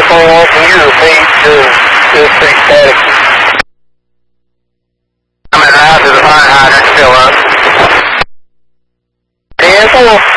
can you repeat this pretty static? I'm at the house of the fire hydrant, still up. 10-4.